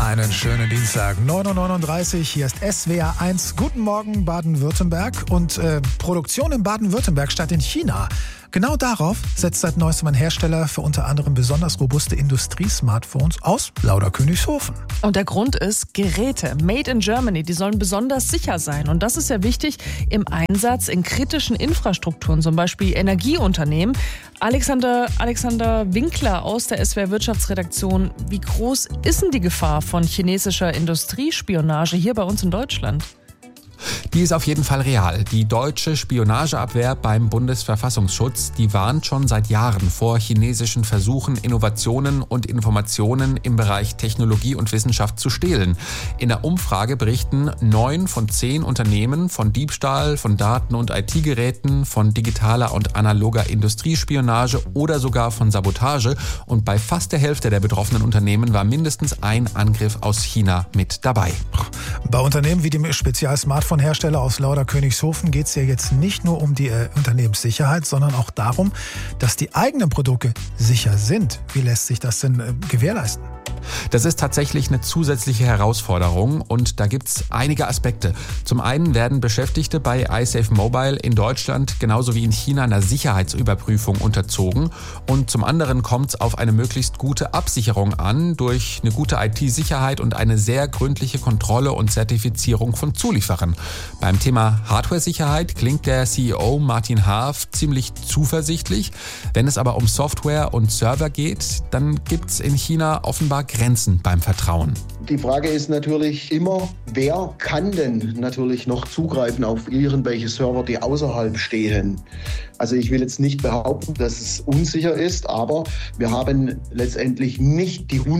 Einen schönen Dienstag, 9.39 Uhr, hier ist SWR 1. Guten Morgen Baden-Württemberg und Produktion in Baden-Württemberg statt in China. Genau darauf setzt seit neuestem ein Hersteller für unter anderem besonders robuste Industriesmartphones aus Lauderkönigshofen. Und der Grund ist Geräte, made in Germany, die sollen besonders sicher sein. Und das ist ja wichtig im Einsatz in kritischen Infrastrukturen, zum Beispiel Energieunternehmen. Alexander Winkler aus der SWR Wirtschaftsredaktion. Wie groß ist denn die Gefahr von chinesischer Industriespionage hier bei uns in Deutschland? Die ist auf jeden Fall real. Die deutsche Spionageabwehr beim Bundesverfassungsschutz, die warnt schon seit Jahren vor chinesischen Versuchen, Innovationen und Informationen im Bereich Technologie und Wissenschaft zu stehlen. In der Umfrage berichten 9 von 10 Unternehmen von Diebstahl, von Daten- und IT-Geräten, von digitaler und analoger Industriespionage oder sogar von Sabotage. Und bei fast der Hälfte der betroffenen Unternehmen war mindestens ein Angriff aus China mit dabei. Bei Unternehmen wie dem Spezial-Smartphone-Hersteller aus Lauderkönigshofen geht es ja jetzt nicht nur um die Unternehmenssicherheit, sondern auch darum, dass die eigenen Produkte sicher sind. Wie lässt sich das denn gewährleisten? Das ist tatsächlich eine zusätzliche Herausforderung und da gibt's einige Aspekte. Zum einen werden Beschäftigte bei iSafe Mobile in Deutschland genauso wie in China einer Sicherheitsüberprüfung unterzogen und zum anderen kommt es auf eine möglichst gute Absicherung an durch eine gute IT-Sicherheit und eine sehr gründliche Kontrolle und Zertifizierung von Zulieferern. Beim Thema Hardware-Sicherheit klingt der CEO Martin Haaf ziemlich zuversichtlich. Wenn es aber um Software und Server geht, dann gibt's in China offenbar Grenzen beim Vertrauen. Die Frage ist natürlich immer, wer kann denn natürlich noch zugreifen auf irgendwelche Server, die außerhalb stehen? Also ich will jetzt nicht behaupten, dass es unsicher ist, aber wir haben letztendlich nicht die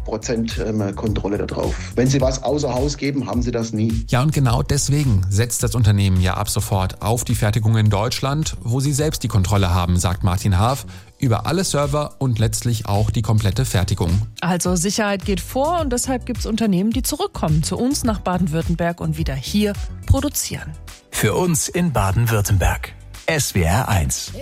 100% Kontrolle darauf. Wenn Sie was außer Haus geben, haben Sie das nie. Ja, und genau deswegen setzt das Unternehmen ja ab sofort auf die Fertigung in Deutschland, wo sie selbst die Kontrolle haben, sagt Martin Haaf, über alle Server und letztlich auch die komplette Fertigung. Also Sicherheit geht vor und deshalb gibt es Unternehmen, die zurückkommen zu uns nach Baden-Württemberg und wieder hier produzieren. Für uns in Baden-Württemberg. SWR 1.